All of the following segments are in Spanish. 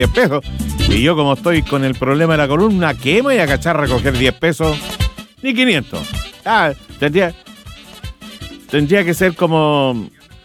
10 pesos. Y yo, como estoy con el problema de la columna, ¿qué me voy a cachar a recoger 10 pesos? Ni 500. Tendría que ser como...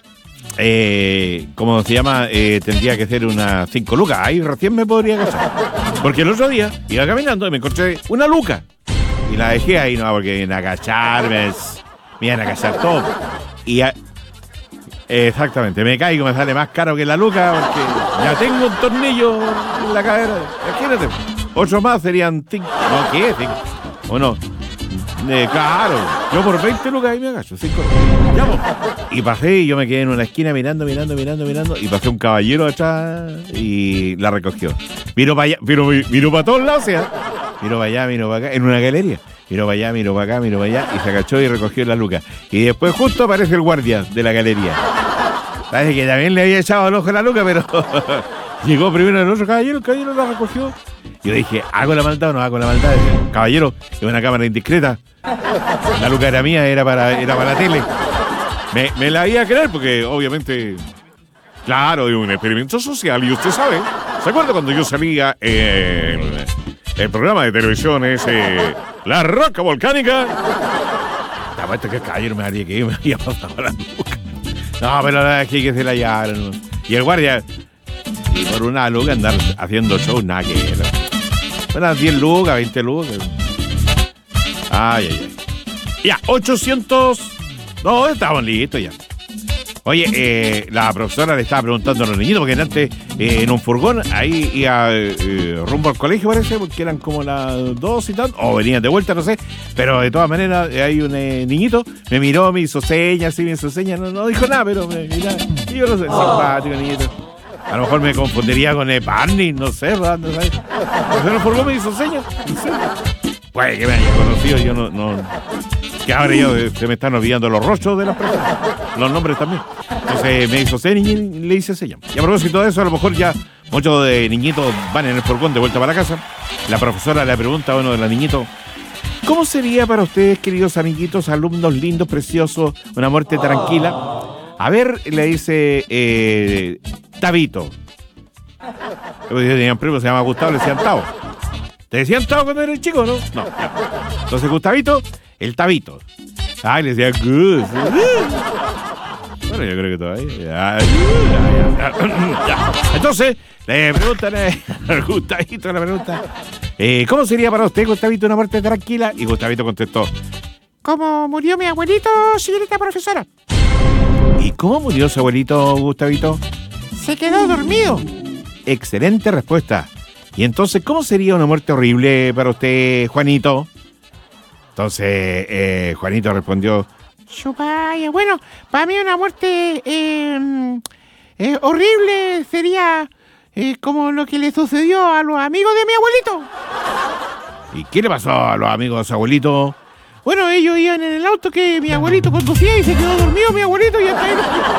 ¿cómo se llama? Tendría que ser unas 5 lucas. Ahí recién me podría cachar. Porque el otro día iba caminando y me encontré una luca. Y la dejé ahí, no, porque me iban a cachar, me iban a cachar todo. Y exactamente, me caigo, me sale más caro que la luca, porque ya tengo un tornillo en la cadera. Imagínate, 8 más serían 5. No, ¿qué? 5. ¿O no? Claro, yo por 20 lucas ahí me agacho, 5. Ya, pues. Y pasé y yo me quedé en una esquina mirando, y pasé un caballero atrás y la recogió. Miro para allá, miro para todos lados, o sea, miro para allá, miro para acá, en una galería. Miro para allá, miro para acá, miro para allá, y se agachó y recogió la luca. Y después justo aparece el guardia de la galería. Parece que también le había echado el ojo a la luca, pero llegó primero el otro caballero, el caballero la recogió. Yo dije, ¿hago la maldad o no hago la maldad? Dije, caballero, es una cámara indiscreta. La luca era mía, era para la tele. Me la iba a creer porque, obviamente, claro, es un experimento social y usted sabe. ¿Se acuerda cuando yo salía el programa de televisión ese, La Roca Volcánica? Te apuesto que el caballero me haría que yo me había pasado la luca. No, pero la verdad es que se la hallaron. Y el guardia, y por una luca andar haciendo show, nada que ver. Bueno, 10 lucas, 20 lucas. Ay. Ya, 800. No, estamos listos ya. Oye, la profesora le estaba preguntando a los niñitos, porque antes en un furgón, ahí iba rumbo al colegio, parece, porque eran como las 2 y tal, o venían de vuelta, no sé, pero de todas maneras hay un niñito, me miró, me hizo señas, no dijo nada, pero me miraba, y yo no sé, simpático niñito. A lo mejor me confundiría con Barney, no sé, ¿verdad? No sé. Pero en el furgón me hizo señas, no sé. Puede que me haya conocido, yo no. Que ahora se me están olvidando los rostros de las personas, los nombres también. Entonces me hizo señas y le hice señas. Y a propósito de eso, a lo mejor ya muchos de niñitos van en el furgón de vuelta para la casa. La profesora le pregunta a uno de los niñitos, ¿cómo sería para ustedes, queridos amiguitos, alumnos lindos, preciosos, una muerte tranquila? A ver, le dice Tabito. Yo tenía un primo, se llama Gustavo, le decían Tavo. ¿Te decían Tavo cuando eres chico, no? No. Entonces Gustavito, el Tabito. Ay, le decía Gus. Bueno, yo creo que todavía. Ya. Entonces, le preguntan a Gustavito, le pregunta, ¿cómo sería para usted, Gustavito, una muerte tranquila? Y Gustavito contestó, ¿cómo murió mi abuelito, señorita profesora? ¿Y cómo murió su abuelito, Gustavito? Se quedó dormido. Excelente respuesta. Y entonces, ¿cómo sería una muerte horrible para usted, Juanito? Entonces, Juanito respondió, chupaya, bueno, para mí una muerte horrible sería como lo que le sucedió a los amigos de mi abuelito. ¿Y qué le pasó a los amigos de su abuelito? Bueno, ellos iban en el auto que mi abuelito conducía y se quedó dormido mi abuelito y hasta ahí.